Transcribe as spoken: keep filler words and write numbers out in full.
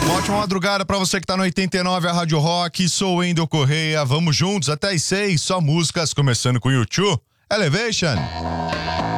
Uma ótima madrugada pra você que tá no oitenta e nove, a Rádio Rock. Sou o Wendel Correia. Vamos juntos até as seis, só músicas, começando com U dois, Elevation.